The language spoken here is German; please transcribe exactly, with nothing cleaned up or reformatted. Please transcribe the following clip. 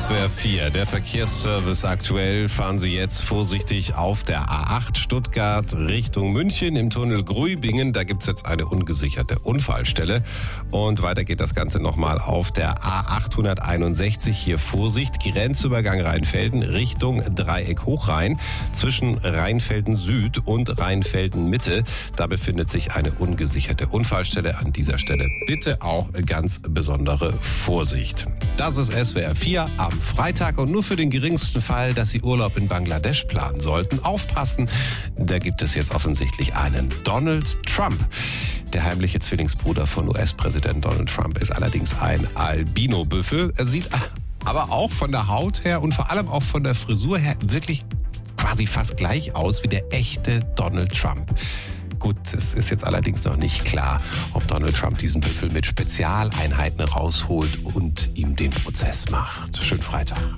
S W R vier, der Verkehrsservice aktuell. Fahren Sie jetzt vorsichtig auf der A acht Stuttgart Richtung München im Tunnel Grübingen. Da gibt es jetzt eine ungesicherte Unfallstelle. Und weiter geht das Ganze nochmal auf der A achthunderteinundsechzig. Hier Vorsicht, Grenzübergang Rheinfelden Richtung Dreieck Hochrhein. Zwischen Rheinfelden Süd und Rheinfelden Mitte. Da befindet sich eine ungesicherte Unfallstelle. An dieser Stelle bitte auch ganz besondere Vorsicht. Das ist S W R vier am Freitag und nur für den geringsten Fall, dass Sie Urlaub in Bangladesch planen sollten. Aufpassen, da gibt es jetzt offensichtlich einen Donald Trump. Der heimliche Zwillingsbruder von U S-Präsident Donald Trump ist allerdings ein Albino-Büffel. Er sieht aber auch von der Haut her und vor allem auch von der Frisur her wirklich quasi fast gleich aus wie der echte Donald Trump. Gut, es ist jetzt allerdings noch nicht klar, ob Donald Trump diesen Büffel mit Spezialeinheiten rausholt und ihm den Prozess macht. Schönen Freitag.